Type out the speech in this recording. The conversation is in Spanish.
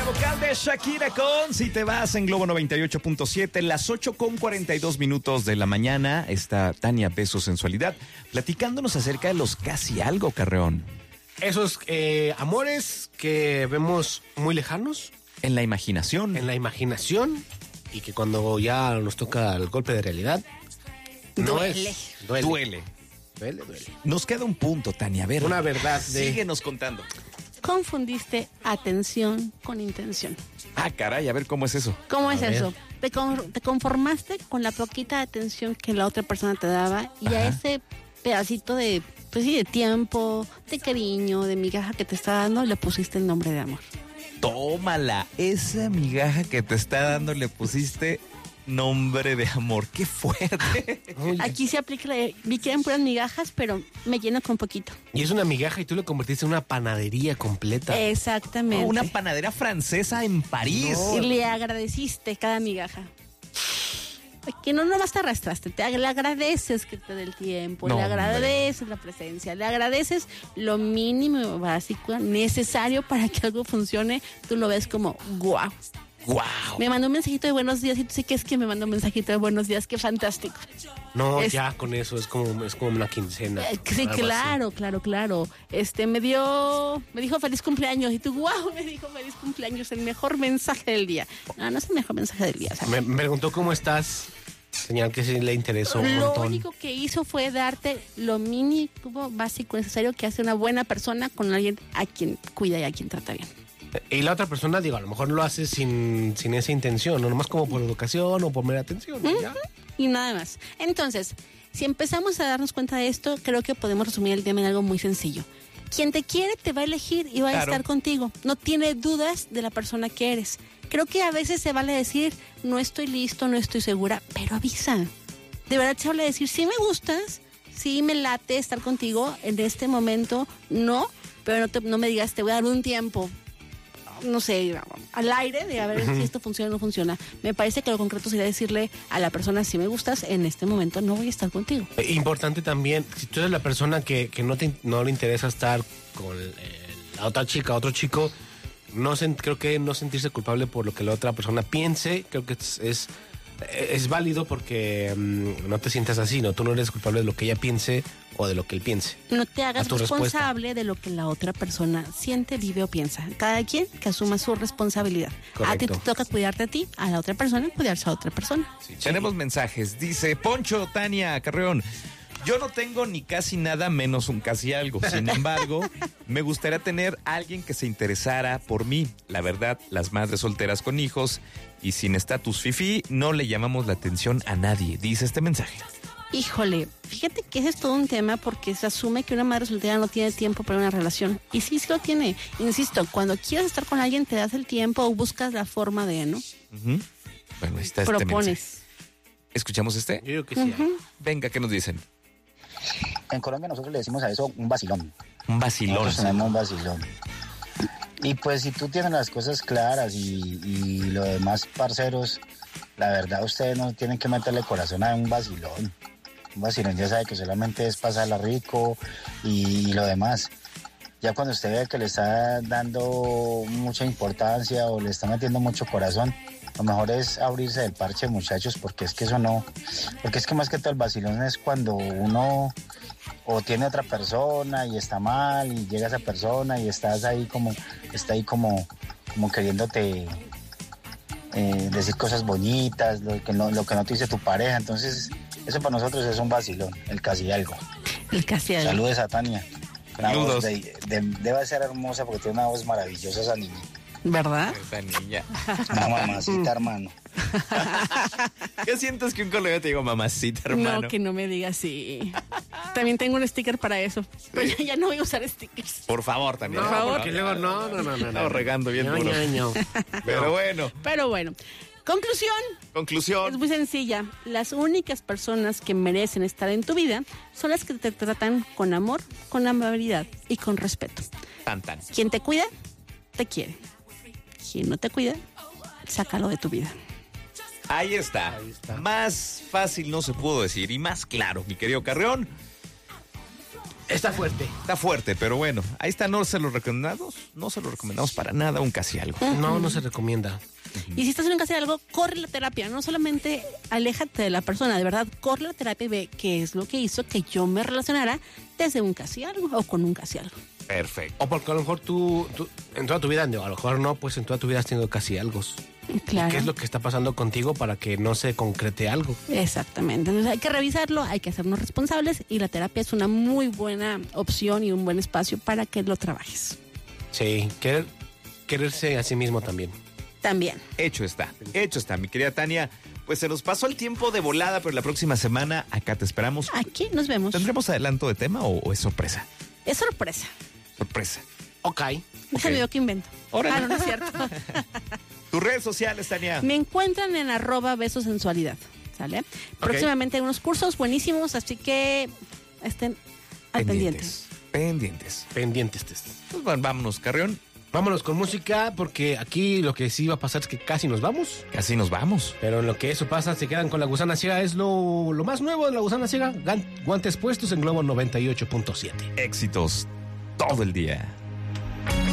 vocal de Shakira con Si te vas en Globo 98.7, las 8:42 de la mañana. Está Tania Beso Sensualidad platicándonos acerca de los casi algo, Carreón. Esos amores que vemos muy lejanos. En la imaginación. En la imaginación. Y que cuando ya nos toca el golpe de realidad. Duele. Duele. Nos queda un punto, Tania. A ver. Una verdad de... Síguenos contando. Confundiste atención con intención. Ah, caray, a ver cómo es eso. ¿Cómo es eso? Te conformaste con la poquita atención que la otra persona te daba y a ese pedacito de, pues sí, de tiempo, de cariño, de migaja que te está dando, le pusiste el nombre de amor. Tómala, esa migaja que te está dando le pusiste nombre de amor. ¡Qué fuerte! Aquí se aplica vi que eran puras migajas, pero me lleno con poquito. Y es una migaja y tú lo convertiste en una panadería completa. Exactamente. Una panadera francesa en París. Y le agradeciste cada migaja. Que no nomás te arrastraste, le agradeces que te dé el tiempo, No, le agradeces la presencia, le agradeces lo mínimo básico necesario para que algo funcione. Tú lo ves como guau. ¡Wow! Me mandó un mensajito de buenos días y tú sí que es que me mandó un mensajito de buenos días, qué fantástico. No, ya con eso es como una quincena. Sí, claro. Me dijo feliz cumpleaños y tú, wow, me dijo feliz cumpleaños, el mejor mensaje del día. No es el mejor mensaje del día. ¿Sabes? Me preguntó cómo estás, señal que sí le interesó un Lo montón. único que hizo fue darte lo mínimo básico necesario que hace una buena persona con alguien a quien cuida y a quien trata bien. Y la otra persona, digo, a lo mejor lo hace sin esa intención, no nomás como por educación o por mera atención. ¿Ya? Y nada más. Entonces, si empezamos a darnos cuenta de esto, creo que podemos resumir el tema en algo muy sencillo. Quien te quiere te va a elegir y va a estar contigo. No tiene dudas de la persona que eres. Creo que a veces se vale decir, no estoy listo, no estoy segura, pero avisa. De verdad se vale decir, sí me gustas, sí me late estar contigo en este momento, no, pero no me digas, te voy a dar un tiempo. No sé, al aire de a ver si esto funciona o no funciona. Me parece que lo concreto sería decirle a la persona, si me gustas, en este momento no voy a estar contigo. Importante también, si tú eres la persona que no le interesa estar con la otra chica, otro chico, creo que no sentirse culpable por lo que la otra persona piense, creo que es válido porque no te sientas así, ¿no? Tú no eres culpable de lo que ella piense o de lo que él piense. No te hagas responsable de lo que la otra persona siente, vive o piensa. Cada quien que asuma su responsabilidad. Correcto. A ti te toca cuidarte a ti, a la otra persona cuidarse a otra persona. Sí, tenemos mensajes. Dice Poncho, Tania, Carreón. Yo no tengo ni casi nada menos un casi algo. Sin embargo, me gustaría tener alguien que se interesara por mí. La verdad, las madres solteras con hijos y sin estatus fifí no le llamamos la atención a nadie, dice este mensaje. Híjole, fíjate que ese es todo un tema porque se asume que una madre soltera no tiene tiempo para una relación. Y sí lo tiene. Insisto, cuando quieres estar con alguien te das el tiempo o buscas la forma de, ¿no? Bueno, ahí está propones. Este ¿escuchamos este? Yo creo que sí. Venga, ¿qué nos dicen? En Colombia nosotros le decimos a eso un vacilón. Un vacilón. Nosotros tenemos un vacilón. Y pues si tú tienes las cosas claras y lo demás, parceros, la verdad ustedes no tienen que meterle corazón a un vacilón. Un vacilón ya sabe que solamente es pasarla rico y lo demás. Ya cuando usted ve que le está dando mucha importancia o le está metiendo mucho corazón, lo mejor es abrirse del parche, muchachos, porque es que eso no... Porque es que más que todo el vacilón es cuando uno o tiene otra persona y está mal y llega esa persona y está ahí como queriéndote decir cosas bonitas, lo que no te dice tu pareja. Entonces, eso para nosotros es un vacilón, el casi algo. El casi algo. Saludos a Tania. Saludos. Debe ser hermosa porque tiene una voz maravillosa esa niña. ¿Verdad? Esa niña. Una mamacita, hermano. ¿Qué sientes que un colega te diga mamacita, hermano? No, que no me digas así. También tengo un sticker para eso. Pero ya no voy a usar stickers. Por favor, Tania. No, Por favor. porque luego no. Estamos regando bien duro. No. Pero bueno. Pero bueno. Conclusión. Es muy sencilla. Las únicas personas que merecen estar en tu vida son las que te tratan con amor, con amabilidad y con respeto. Tan. Quien te cuida, te quiere. Quien no te cuida, sácalo de tu vida. Ahí está. Más fácil no se pudo decir y más claro, mi querido Carreón. Está fuerte. Está fuerte, pero bueno, ahí está, no se lo recomendamos para nada un casi algo. No se recomienda. Y si estás en un casi algo, corre la terapia. No solamente aléjate de la persona, de verdad, corre la terapia y ve qué es lo que hizo que yo me relacionara desde un casi algo o con un casi algo. Perfecto. O porque a lo mejor tú en toda tu vida, a lo mejor no, pues en toda tu vida has tenido casi algo. Claro. ¿Qué es lo que está pasando contigo para que no se concrete algo? Exactamente. Entonces hay que revisarlo, hay que hacernos responsables y la terapia es una muy buena opción y un buen espacio para que lo trabajes. Sí, quererse a sí mismo también. También. Hecho está, mi querida Tania. Pues se nos pasó el tiempo de volada, pero la próxima semana acá te esperamos. Aquí nos vemos. ¿Tendremos adelanto de tema o es sorpresa? Es sorpresa. Sorpresa. Ok. Déjame ver qué invento. Órale. No es cierto. Tus redes sociales, Tania. Me encuentran en @besosensualidad. ¿Sale? Próximamente hay unos cursos buenísimos, así que estén al pendiente. Pendientes. Pues bueno, vámonos, Carrión. Vámonos con música, porque aquí lo que sí va a pasar es que casi nos vamos. Casi nos vamos. Pero en lo que eso pasa, se quedan con La Gusana Ciega. Es lo más nuevo de La Gusana Ciega. Guantes puestos en Globo 98.7. Éxitos todo el día.